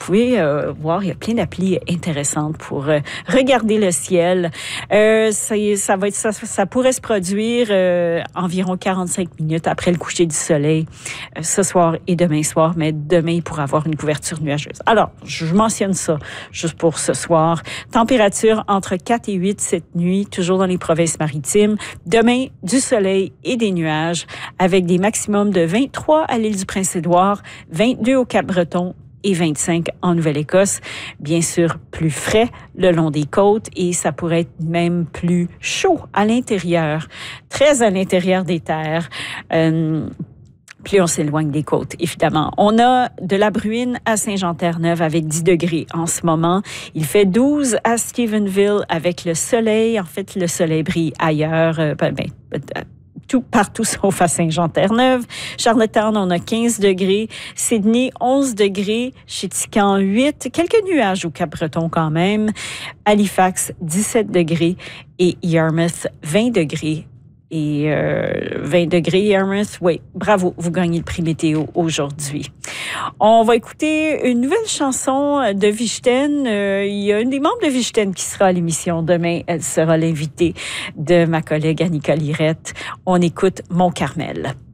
pouvez voir, il y a plein d'applis intéressantes pour regarder le ciel. Ça pourrait se produire environ 45 minutes après le coucher du soleil ce soir et demain soir, mais demain, il pourra avoir une couverture nuageuse. Alors, je mentionne ça juste pour ce soir. Température entre 4 et 8 cette nuit, toujours dans les provinces maritimes. Demain, du soleil et des nuages avec des maximums de 23 à l'île du Prince-Édouard, 22 au Cap-Breton et 25 en Nouvelle-Écosse. Bien sûr, plus frais le long des côtes et ça pourrait être même plus chaud à l'intérieur, très à l'intérieur des terres. Plus on s'éloigne des côtes, évidemment. On a de la bruine à Saint-Jean-Terre-Neuve avec 10 degrés en ce moment. Il fait 12 à Stephenville avec le soleil. En fait, le soleil brille ailleurs. Partout sauf à Saint-Jean-Terre-Neuve. Charlottetown, on a 15 degrés. Sydney, 11 degrés. Chéticamp, 8. Quelques nuages au Cap-Breton quand même. Halifax, 17 degrés. Et Yarmouth, 20 degrés. Et 20 degrés, Yarmouth. Oui, bravo, vous gagnez le prix météo aujourd'hui. On va écouter une nouvelle chanson de Vichten. Il y a une des membres de Vichten qui sera à l'émission demain. Elle sera l'invitée de ma collègue Annika Lirette. On écoute Mon Carmel.